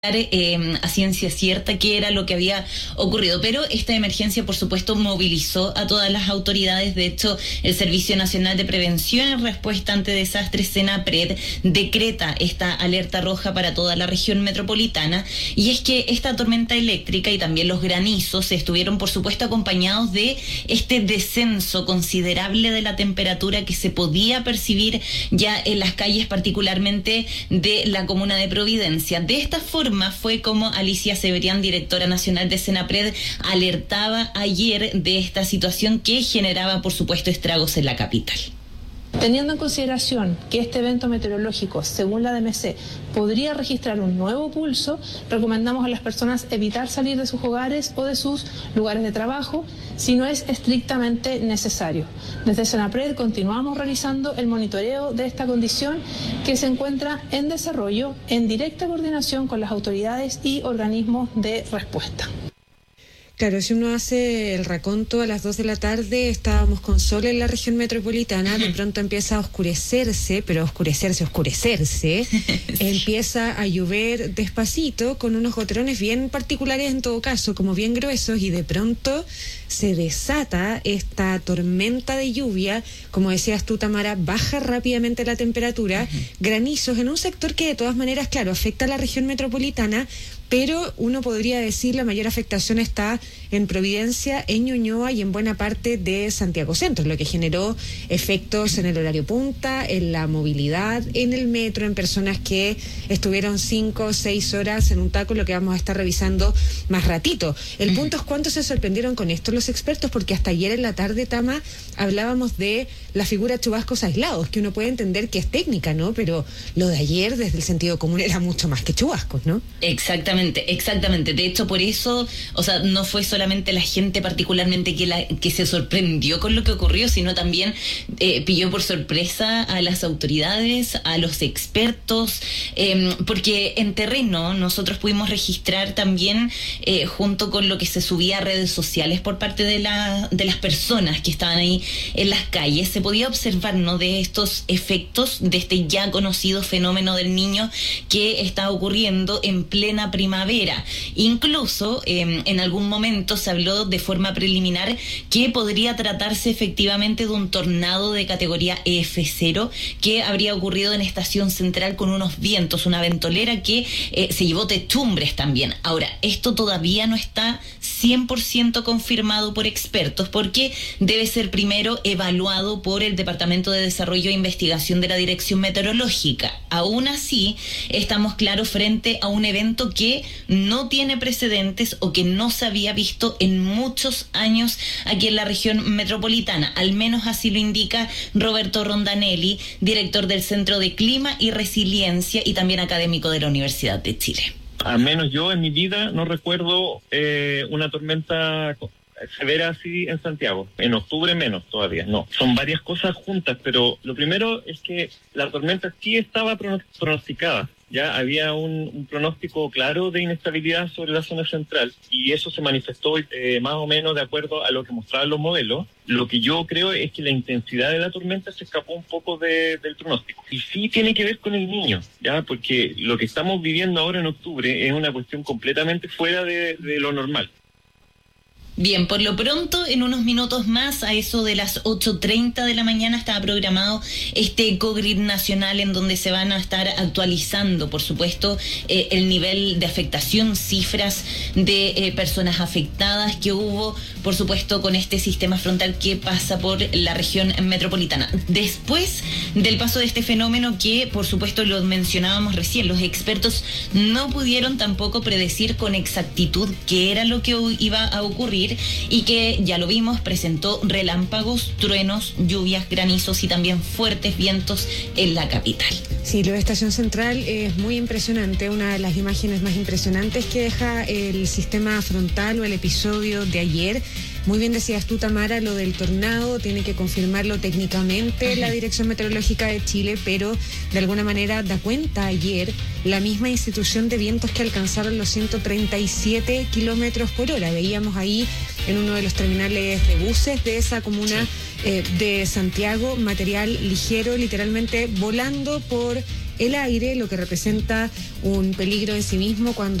a ciencia cierta qué era lo que había ocurrido, pero esta emergencia por supuesto movilizó a todas las autoridades. De hecho, el Servicio Nacional de Prevención y Respuesta ante Desastres, SENAPRED, decreta esta alerta roja para toda la región metropolitana, y es que esta tormenta eléctrica y también los granizos estuvieron por supuesto acompañados de este descenso considerable de la temperatura que se podía percibir ya en las calles, particularmente de la comuna de Providencia. De esta forma fue como Alicia Severian, directora nacional de SENAPRED, alertaba ayer de esta situación que generaba, por supuesto, estragos en la capital. Teniendo en consideración que este evento meteorológico, según la DMC, podría registrar un nuevo pulso, recomendamos a las personas evitar salir de sus hogares o de sus lugares de trabajo si no es estrictamente necesario. Desde SENAPRED continuamos realizando el monitoreo de esta condición que se encuentra en desarrollo en directa coordinación con las autoridades y organismos de respuesta. Claro, si uno hace el raconto, a las 2 de la tarde estábamos con sol en la región metropolitana, de pronto empieza a oscurecerse, pero oscurecerse, empieza a llover despacito, con unos goterones bien particulares en todo caso, como bien gruesos, y de pronto se desata esta tormenta de lluvia. Como decías tú, Tamara, baja rápidamente la temperatura, granizos en un sector que de todas maneras, claro, afecta a la región metropolitana, pero uno podría decir la mayor afectación está en Providencia, en Ñuñoa y en buena parte de Santiago Centro, lo que generó efectos en el horario punta, en la movilidad, en el metro, en personas que estuvieron 5 o 6 horas en un taco, lo que vamos a estar revisando más ratito. El punto es cuánto se sorprendieron con esto los expertos, porque hasta ayer en la tarde, Tama, hablábamos de la figura chubascos aislados, que uno puede entender que es técnica, ¿no? Pero lo de ayer, desde el sentido común, era mucho más que chubascos, ¿no? Exactamente. De hecho, por eso, o sea, no fue solamente la gente particularmente que se sorprendió con lo que ocurrió, sino también pilló por sorpresa a las autoridades, a los expertos, porque en terreno nosotros pudimos registrar también, junto con lo que se subía a redes sociales por parte de las personas que estaban ahí en las calles, se podía observar, ¿no?, de estos efectos de este ya conocido fenómeno del Niño que está ocurriendo en plena primavera. Incluso en algún momento se habló de forma preliminar que podría tratarse efectivamente de un tornado de categoría F0 que habría ocurrido en Estación Central con unos vientos, una ventolera que se llevó techumbres también. Ahora, esto todavía no está 100% confirmado por expertos, porque debe ser primero evaluado por el Departamento de Desarrollo e Investigación de la Dirección Meteorológica. Aún así, estamos claros frente a un evento que no tiene precedentes o que no se había visto en muchos años aquí en la región metropolitana. Al menos así lo indica Roberto Rondanelli, director del Centro de Clima y Resiliencia y también académico de la Universidad de Chile. Al menos yo en mi vida no recuerdo una tormenta severa así en Santiago. En octubre menos todavía, no. Son varias cosas juntas, pero lo primero es que la tormenta sí estaba pronosticada. Ya había un pronóstico claro de inestabilidad sobre la zona central, y eso se manifestó más o menos de acuerdo a lo que mostraban los modelos. Lo que yo creo es que la intensidad de la tormenta se escapó un poco del pronóstico. Y sí tiene que ver con el Niño, ya, porque lo que estamos viviendo ahora en octubre es una cuestión completamente fuera de lo normal. Bien, por lo pronto, en unos minutos más, a eso de las 8:30 de la mañana, estaba programado este EcoGrid nacional en donde se van a estar actualizando, por supuesto, el nivel de afectación, cifras de personas afectadas que hubo, por supuesto, con este sistema frontal que pasa por la región metropolitana. Después del paso de este fenómeno que, por supuesto, lo mencionábamos recién, los expertos no pudieron tampoco predecir con exactitud qué era lo que iba a ocurrir, y que, ya lo vimos, presentó relámpagos, truenos, lluvias, granizos y también fuertes vientos en la capital. Sí, lo de Estación Central es muy impresionante, una de las imágenes más impresionantes que deja el sistema frontal o el episodio de ayer. Muy bien decías tú, Tamara, lo del tornado, tiene que confirmarlo técnicamente la Dirección Meteorológica de Chile, pero de alguna manera da cuenta ayer la misma institución de vientos que alcanzaron los 137 kilómetros por hora. Veíamos ahí en uno de los terminales de buses de esa comuna de Santiago, material ligero, literalmente volando por el aire, lo que representa un peligro en sí mismo cuando